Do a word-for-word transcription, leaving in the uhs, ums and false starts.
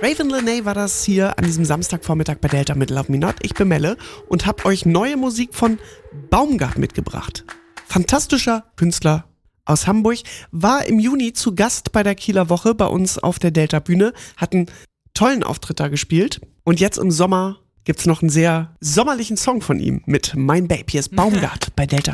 Raven Lenae war das hier an diesem Samstagvormittag bei Delta mit Love Me Not. Ich bin Melle und hab euch neue Musik von Baumgart mitgebracht. Fantastischer Künstler aus Hamburg, war im Juni zu Gast bei der Kieler Woche bei uns auf der Delta-Bühne, hat einen tollen Auftritt da gespielt und jetzt im Sommer gibt's noch einen sehr sommerlichen Song von ihm mit Mein Babe. Hier ist Baumgart bei Delta.